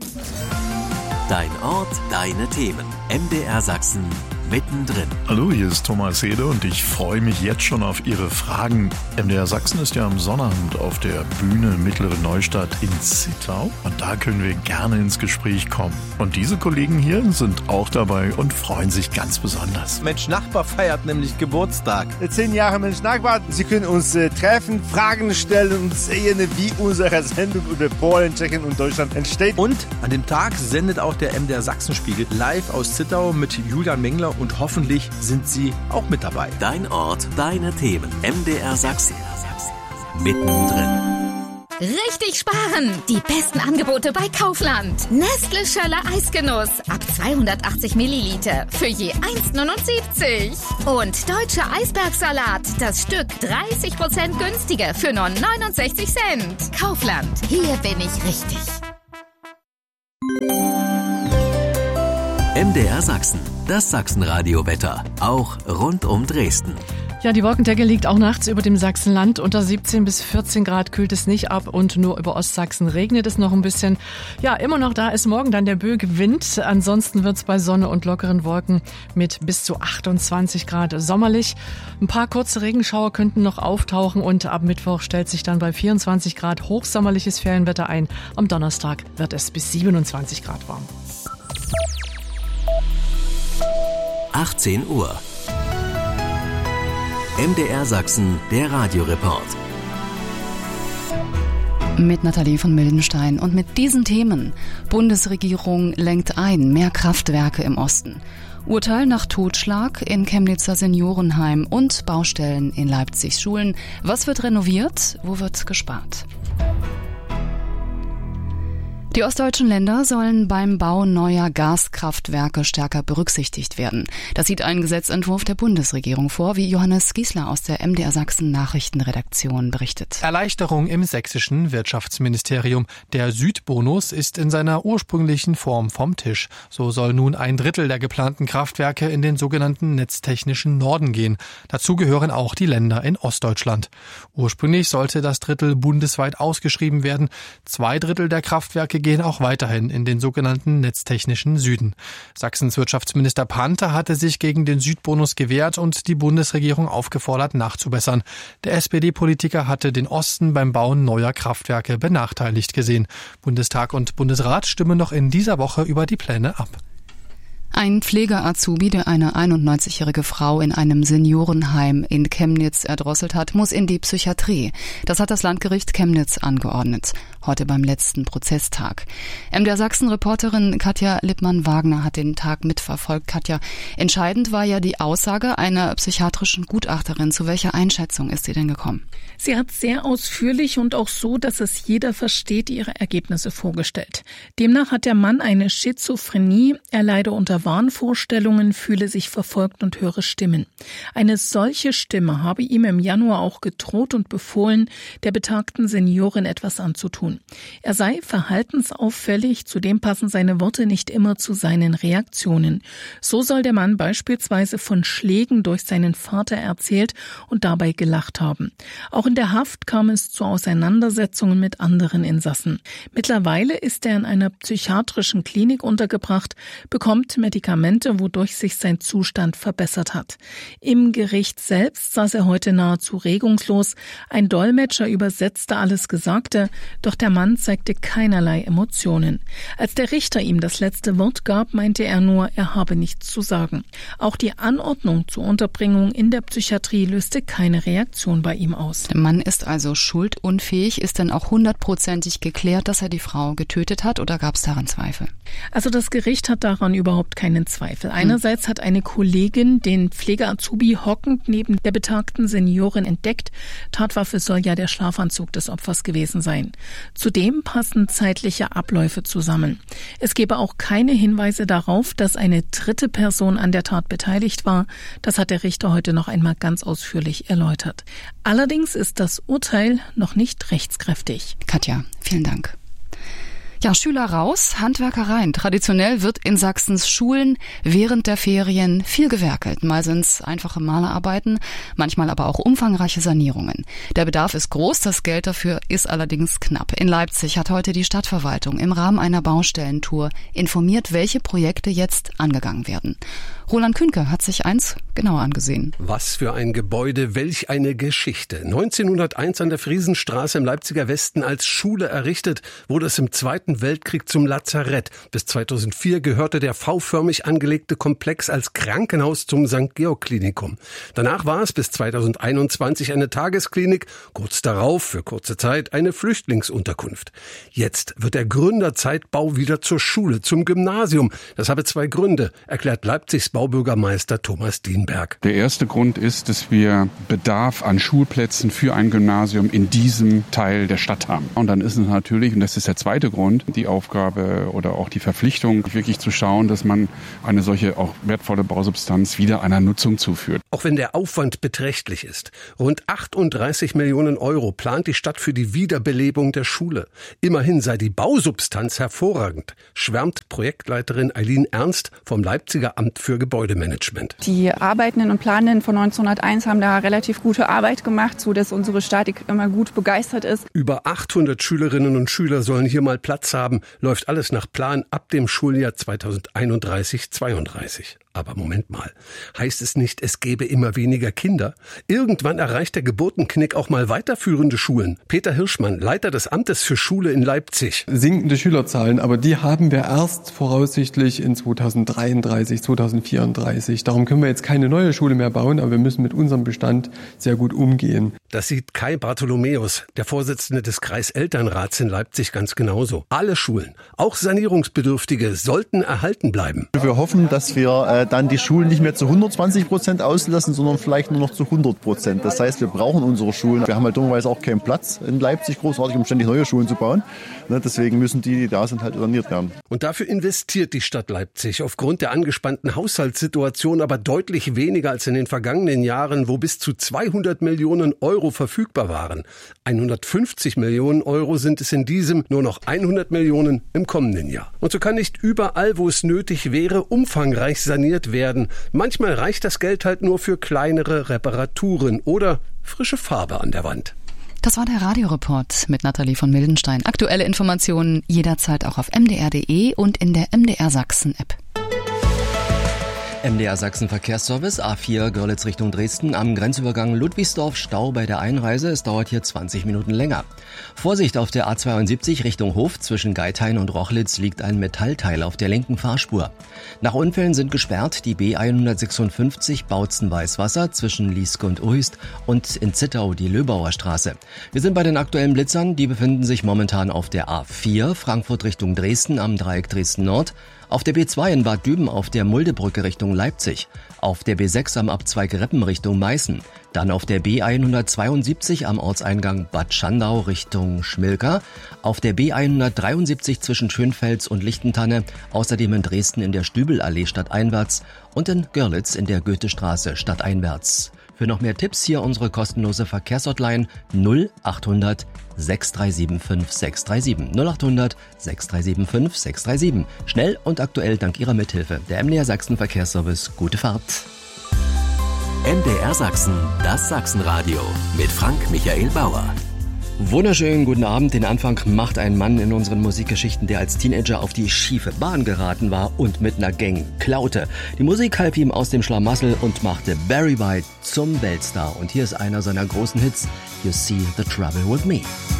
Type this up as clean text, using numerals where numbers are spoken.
Dein Ort, deine Themen. MDR Sachsen mittendrin. Hallo, hier ist Thomas Hede und ich freue mich jetzt schon auf Ihre Fragen. MDR Sachsen ist ja am Sonnabend auf der Bühne Mittlere Neustadt in Zittau und da können wir gerne ins Gespräch kommen. Und diese Kollegen hier sind auch dabei und freuen sich ganz besonders. Mensch Nachbar feiert nämlich Geburtstag. 10 Jahre Mensch Nachbar. Sie können uns treffen, Fragen stellen und sehen, wie unsere Sendung über Polen, Tschechien und Deutschland entsteht. Und an dem Tag sendet auch der MDR Sachsenspiegel live aus Zittau mit Julian Mengler und hoffentlich sind Sie auch mit dabei. Dein Ort, deine Themen. MDR Sachsen. Mittendrin. Richtig sparen! Die besten Angebote bei Kaufland. Nestle Schöller Eisgenuss ab 280 Milliliter für je 1,79. Und Deutscher Eisbergsalat, das Stück 30% günstiger für nur 69 Cent. Kaufland, hier bin ich richtig. MDR Sachsen, das Sachsenradio-Wetter, auch rund um Dresden. Ja, die Wolkendecke liegt auch nachts über dem Sachsenland. Unter 17 bis 14 Grad kühlt es nicht ab und nur über Ostsachsen regnet es noch ein bisschen. Ja, immer noch da ist morgen dann der böige Wind. Ansonsten wird es bei Sonne und lockeren Wolken mit bis zu 28 Grad sommerlich. Ein paar kurze Regenschauer könnten noch auftauchen und ab Mittwoch stellt sich dann bei 24 Grad hochsommerliches Ferienwetter ein. Am Donnerstag wird es bis 27 Grad warm. 18 Uhr. MDR Sachsen, der Radioreport. Mit Nathalie von Mildenstein und mit diesen Themen. Bundesregierung lenkt ein, mehr Kraftwerke im Osten. Urteil nach Totschlag in Chemnitzer Seniorenheim und Baustellen in Leipzigs Schulen. Was wird renoviert? Wo wird gespart? Die ostdeutschen Länder sollen beim Bau neuer Gaskraftwerke stärker berücksichtigt werden. Das sieht ein Gesetzentwurf der Bundesregierung vor, wie Johannes Giesler aus der MDR Sachsen Nachrichtenredaktion berichtet. Erleichterung im sächsischen Wirtschaftsministerium. Der Südbonus ist in seiner ursprünglichen Form vom Tisch. So soll nun 1/3 der geplanten Kraftwerke in den sogenannten netztechnischen Norden gehen. Dazu gehören auch die Länder in Ostdeutschland. Ursprünglich sollte das Drittel bundesweit ausgeschrieben werden. 2/3 der Kraftwerke gehen auch weiterhin in den sogenannten netztechnischen Süden. Sachsens Wirtschaftsminister Panther hatte sich gegen den Südbonus gewehrt und die Bundesregierung aufgefordert, nachzubessern. Der SPD-Politiker hatte den Osten beim Bauen neuer Kraftwerke benachteiligt gesehen. Bundestag und Bundesrat stimmen noch in dieser Woche über die Pläne ab. Ein Pfleger-Azubi, der eine 91-jährige Frau in einem Seniorenheim in Chemnitz erdrosselt hat, muss in die Psychiatrie. Das hat das Landgericht Chemnitz angeordnet. Heute beim letzten Prozesstag. MDR Sachsen-Reporterin Katja Lippmann-Wagner hat den Tag mitverfolgt. Katja, entscheidend war ja die Aussage einer psychiatrischen Gutachterin. Zu welcher Einschätzung ist sie denn gekommen? Sie hat sehr ausführlich und auch so, dass es jeder versteht, ihre Ergebnisse vorgestellt. Demnach hat der Mann eine Schizophrenie, er leide unter Wahnvorstellungen, fühle sich verfolgt und höre Stimmen. Eine solche Stimme habe ihm im Januar auch gedroht und befohlen, der betagten Seniorin etwas anzutun. Er sei verhaltensauffällig, zudem passen seine Worte nicht immer zu seinen Reaktionen. So soll der Mann beispielsweise von Schlägen durch seinen Vater erzählt und dabei gelacht haben. Auch in der Haft kam es zu Auseinandersetzungen mit anderen Insassen. Mittlerweile ist er in einer psychiatrischen Klinik untergebracht, bekommt Medikamente, wodurch sich sein Zustand verbessert hat. Im Gericht selbst saß er heute nahezu regungslos. Ein Dolmetscher übersetzte alles Gesagte, doch der Mann zeigte keinerlei Emotionen. Als der Richter ihm das letzte Wort gab, meinte er nur, er habe nichts zu sagen. Auch die Anordnung zur Unterbringung in der Psychiatrie löste keine Reaktion bei ihm aus. Der Mann ist also schuldunfähig. Ist denn auch 100%ig geklärt, dass er die Frau getötet hat, oder gab es daran Zweifel? Also das Gericht hat daran überhaupt keinen Zweifel. Einerseits hat eine Kollegin den Pfleger-Azubi hockend neben der betagten Seniorin entdeckt. Tatwaffe soll ja der Schlafanzug des Opfers gewesen sein. Zudem passen zeitliche Abläufe zusammen. Es gebe auch keine Hinweise darauf, dass eine dritte Person an der Tat beteiligt war. Das hat der Richter heute noch einmal ganz ausführlich erläutert. Allerdings ist das Urteil noch nicht rechtskräftig. Katja, vielen Dank. Ja, Schüler raus, Handwerker rein. Traditionell wird in Sachsens Schulen während der Ferien viel gewerkelt. Mal sind's einfache Malerarbeiten, manchmal aber auch umfangreiche Sanierungen. Der Bedarf ist groß, das Geld dafür ist allerdings knapp. In Leipzig hat heute die Stadtverwaltung im Rahmen einer Baustellentour informiert, welche Projekte jetzt angegangen werden. Roland Kühnke hat sich eins genauer angesehen. Was für ein Gebäude, welch eine Geschichte. 1901 an der Friesenstraße im Leipziger Westen als Schule errichtet, wurde es im Zweiten Weltkrieg zum Lazarett. Bis 2004 gehörte der V-förmig angelegte Komplex als Krankenhaus zum St. Georg Klinikum. Danach war es bis 2021 eine Tagesklinik, kurz darauf für kurze Zeit eine Flüchtlingsunterkunft. Jetzt wird der Gründerzeitbau wieder zur Schule, zum Gymnasium. Das habe zwei Gründe, erklärt Leipzigs Baubürgermeister Thomas Dienberg. Der erste Grund ist, dass wir Bedarf an Schulplätzen für ein Gymnasium in diesem Teil der Stadt haben. Und dann ist es natürlich, und das ist der zweite Grund, die Aufgabe oder auch die Verpflichtung, wirklich zu schauen, dass man eine solche auch wertvolle Bausubstanz wieder einer Nutzung zuführt. Auch wenn der Aufwand beträchtlich ist. Rund 38 Millionen Euro plant die Stadt für die Wiederbelebung der Schule. Immerhin sei die Bausubstanz hervorragend, schwärmt Projektleiterin Eileen Ernst vom Leipziger Amt für Gebäudemanagement. Die Arbeitenden und Planenden von 1901 haben da relativ gute Arbeit gemacht, so dass unsere Statik immer gut begeistert ist. Über 800 Schülerinnen und Schüler sollen hier mal Platz haben. Läuft alles nach Plan ab dem Schuljahr 2031/32. Aber Moment mal, heißt es nicht, es gäbe immer weniger Kinder? Irgendwann erreicht der Geburtenknick auch mal weiterführende Schulen. Peter Hirschmann, Leiter des Amtes für Schule in Leipzig. Sinkende Schülerzahlen, aber die haben wir erst voraussichtlich in 2033, 2034. Darum können wir jetzt keine neue Schule mehr bauen, aber wir müssen mit unserem Bestand sehr gut umgehen. Das sieht Kai Bartholomäus, der Vorsitzende des Kreiselternrats in Leipzig, ganz genauso. Alle Schulen, auch sanierungsbedürftige, sollten erhalten bleiben. Wir hoffen, dass wir dann die Schulen nicht mehr zu 120% auslassen, sondern vielleicht nur noch zu 100%. Das heißt, wir brauchen unsere Schulen. Wir haben halt dummerweise auch keinen Platz in Leipzig großartig, um ständig neue Schulen zu bauen. Deswegen müssen die da sind, halt saniert werden. Und dafür investiert die Stadt Leipzig aufgrund der angespannten Haushaltssituation aber deutlich weniger als in den vergangenen Jahren, wo bis zu 200 Millionen Euro verfügbar waren. 150 Millionen Euro sind es in diesem, nur noch 100 Millionen im kommenden Jahr. Und so kann nicht überall, wo es nötig wäre, umfangreich saniert werden. Manchmal reicht das Geld halt nur für kleinere Reparaturen oder frische Farbe an der Wand. Das war der Radioreport mit Nathalie von Mildenstein. Aktuelle Informationen jederzeit auch auf mdr.de und in der MDR Sachsen App. MDR Sachsen Verkehrsservice, A4 Görlitz Richtung Dresden, am Grenzübergang Ludwigsdorf Stau bei der Einreise. Es dauert hier 20 Minuten länger. Vorsicht auf der A72 Richtung Hof, zwischen Geithain und Rochlitz liegt ein Metallteil auf der linken Fahrspur. Nach Unfällen sind gesperrt die B156 Bautzen-Weißwasser zwischen Lieske und Uhyst und in Zittau die Löbauer Straße. Wir sind bei den aktuellen Blitzern, die befinden sich momentan auf der A4 Frankfurt Richtung Dresden am Dreieck Dresden Nord, auf der B2 in Bad Düben auf der Muldebrücke Richtung Leipzig, auf der B6 am Abzweig Reppen Richtung Meißen, dann auf der B172 am Ortseingang Bad Schandau Richtung Schmilka, auf der B173 zwischen Schönfels und Lichtentanne, außerdem in Dresden in der Stübelallee stadteinwärts und in Görlitz in der Goethestraße stadteinwärts. Für noch mehr Tipps hier unsere kostenlose Verkehrshotline 0800 6375 637. 0800 6375 637. Schnell und aktuell dank Ihrer Mithilfe. Der MDR Sachsen Verkehrsservice. Gute Fahrt. MDR Sachsen, das Sachsenradio mit Frank Michael Bauer. Wunderschönen guten Abend. Den Anfang macht ein Mann in unseren Musikgeschichten, der als Teenager auf die schiefe Bahn geraten war und mit einer Gang klaute. Die Musik half ihm aus dem Schlamassel und machte Barry White zum Weltstar. Und hier ist einer seiner großen Hits, You See the Trouble with Me.